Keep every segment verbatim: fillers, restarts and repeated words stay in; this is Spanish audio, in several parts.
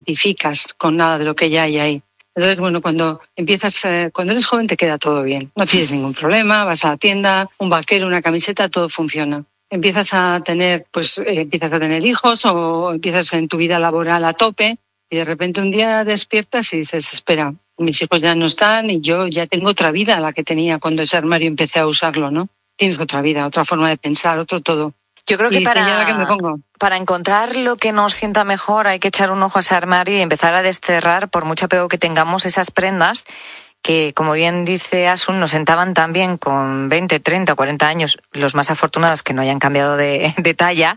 identificas con nada de lo que ya hay ahí. Entonces, bueno, cuando empiezas, eh, cuando eres joven te queda todo bien. No tienes ningún problema, vas a la tienda, un vaquero, una camiseta, todo funciona. Empiezas a tener, pues, eh, empiezas a tener hijos o empiezas en tu vida laboral a tope y de repente un día despiertas y dices, espera, mis hijos ya no están y yo ya tengo otra vida a la que tenía cuando ese armario empecé a usarlo, ¿no? Tienes otra vida, otra forma de pensar, otro todo. Yo creo y que para, que me pongo. para encontrar lo que nos sienta mejor hay que echar un ojo a ese armario y empezar a desterrar, por mucho apego que tengamos, esas prendas que, como bien dice Asun, nos sentaban tan bien con veinte, treinta o cuarenta años, los más afortunados que no hayan cambiado de, de talla,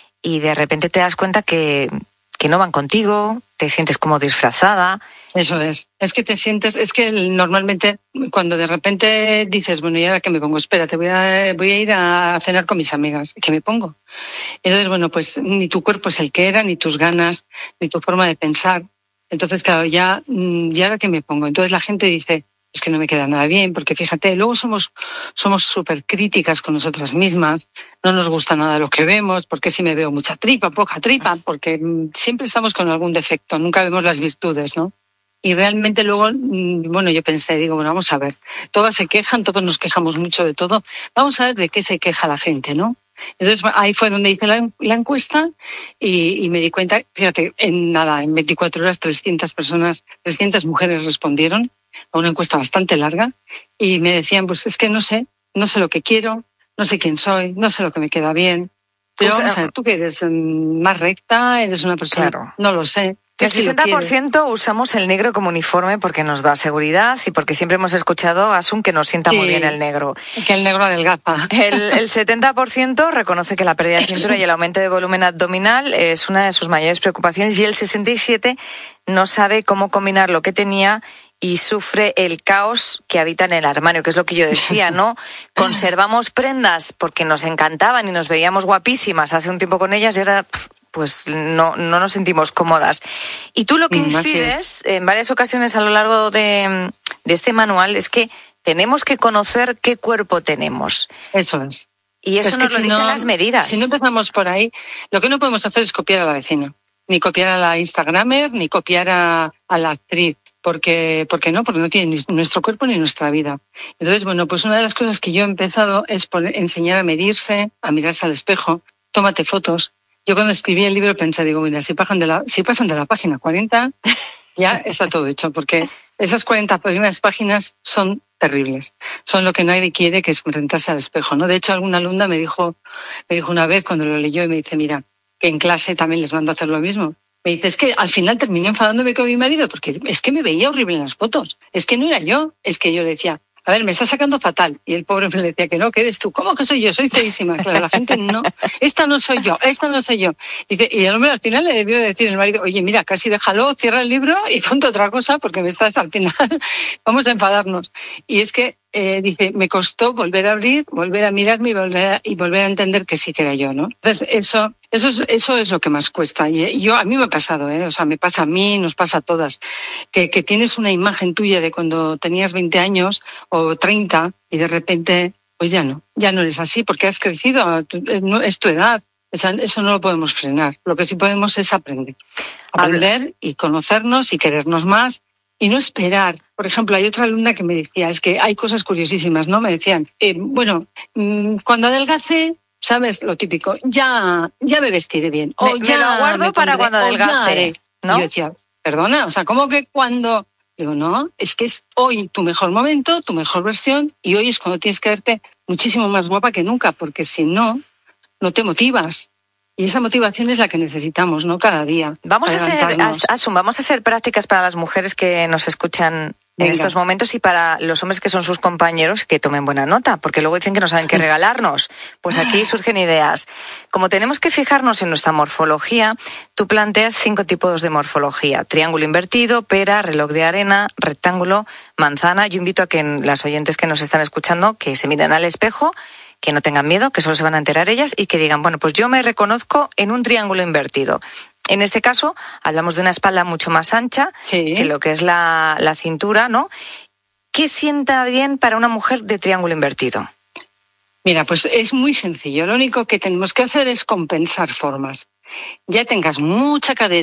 y de repente te das cuenta que, que no van contigo, te sientes como disfrazada. Eso es, es que te sientes, es que normalmente cuando de repente dices, bueno, ¿y ahora qué me pongo? Espérate, voy a, voy a ir a cenar con mis amigas, ¿qué me pongo? Entonces, bueno, pues ni tu cuerpo es el que era, ni tus ganas, ni tu forma de pensar. Entonces, claro, ya, ¿y ahora qué me pongo? Entonces la gente dice, es que no me queda nada bien, porque fíjate, luego somos somos súper críticas con nosotras mismas, no nos gusta nada lo que vemos, porque si me veo mucha tripa, poca tripa, porque siempre estamos con algún defecto, nunca vemos las virtudes, ¿no? Y realmente luego, bueno, yo pensé, digo, bueno, vamos a ver, todas se quejan, todos nos quejamos mucho de todo, vamos a ver de qué se queja la gente, ¿no? Entonces ahí fue donde hice la, la encuesta y, y me di cuenta, fíjate, en nada, en veinticuatro horas trescientas personas, trescientas mujeres respondieron a una encuesta bastante larga y me decían, pues es que no sé, no sé lo que quiero, no sé quién soy, no sé lo que me queda bien. Pero o sea, vamos a ver, tú que eres más recta, eres una persona, claro, no lo sé. El sesenta por ciento usamos el negro como uniforme porque nos da seguridad y porque siempre hemos escuchado, Asun, que nos sienta sí, muy bien el negro. Que el negro adelgaza. El, el setenta por ciento reconoce que la pérdida de cintura y el aumento de volumen abdominal es una de sus mayores preocupaciones y el sesenta y siete por ciento no sabe cómo combinar lo que tenía y sufre el caos que habita en el armario, que es lo que yo decía, ¿no? Conservamos prendas porque nos encantaban y nos veíamos guapísimas hace un tiempo con ellas y ahora... Pff, pues no, no nos sentimos cómodas. Y tú lo que incides en varias ocasiones a lo largo de, de este manual es que tenemos que conocer qué cuerpo tenemos. Eso es. Y eso es nos que lo si dicen no, las medidas. Si no empezamos por ahí, lo que no podemos hacer es copiar a la vecina, ni copiar a la Instagramer, ni copiar a, a la actriz. Porque, porque no, porque no tiene ni nuestro cuerpo ni nuestra vida. Entonces, bueno, pues una de las cosas que yo he empezado es poner, enseñar a medirse, a mirarse al espejo, tómate fotos. Yo cuando escribí el libro pensé, digo, mira, si pasan de la, si pasan de la página cuarenta, ya está todo hecho, porque esas cuarenta primeras páginas son terribles. Son lo que nadie quiere, que es enfrentarse al espejo, ¿no? De hecho, alguna alumna me dijo, me dijo una vez cuando lo leyó y me dice, mira, que en clase también les mando a hacer lo mismo. Me dice, es que al final terminé enfadándome con mi marido porque es que me veía horrible en las fotos. Es que no era yo, es que yo le decía, a ver, me está sacando fatal. Y el pobre me decía que no, que eres tú. ¿Cómo que soy yo? Soy feísima. Claro, la gente no. Esta no soy yo, esta no soy yo. Dice, y el hombre al final le debió decir el marido, oye, mira, casi déjalo, cierra el libro y ponte otra cosa porque me estás al final, vamos a enfadarnos. Y es que, eh, dice, me costó volver a abrir, volver a mirarme y volver a, y volver a entender que sí que era yo, ¿no? Entonces, eso, eso es, eso es lo que más cuesta. Y yo, a mí me ha pasado, ¿eh? O sea, me pasa a mí, nos pasa a todas, que, que tienes una imagen tuya de cuando tenías veinte años o treinta y de repente, pues ya no, ya no eres así porque has crecido, es tu edad. Eso no lo podemos frenar. Lo que sí podemos es aprender. Aprender y conocernos y querernos más y no esperar. Por ejemplo, hay otra alumna que me decía, es que hay cosas curiosísimas, ¿no? Me decían, eh, bueno, cuando adelgace, ¿sabes? Lo típico, ya, ya me vestiré bien. O me, ya me lo guardo me para pondré, cuando adelgace, ¿no? Y yo decía, perdona, o sea, ¿cómo que cuando...? Digo, no, es que es hoy tu mejor momento, tu mejor versión, y hoy es cuando tienes que verte muchísimo más guapa que nunca, porque si no, no te motivas. Y esa motivación es la que necesitamos, ¿no? Cada día. Vamos a ser, Asun, vamos a ser prácticas para las mujeres que nos escuchan en Venga. estos momentos y para los hombres que son sus compañeros que tomen buena nota, porque luego dicen que no saben qué regalarnos. Pues aquí surgen ideas. Como tenemos que fijarnos en nuestra morfología, tú planteas cinco tipos de morfología. Triángulo invertido, pera, reloj de arena, rectángulo, manzana. Yo invito a que las oyentes que nos están escuchando que se miren al espejo, que no tengan miedo, que solo se van a enterar ellas y que digan, bueno, pues yo me reconozco en un triángulo invertido. En este caso, hablamos de una espalda mucho más ancha sí. que lo que es la, la cintura, ¿no? ¿Qué sienta bien para una mujer de triángulo invertido? Mira, pues es muy sencillo. Lo único que tenemos que hacer es compensar formas. Ya tengas mucha cadera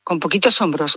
con poquitos hombros,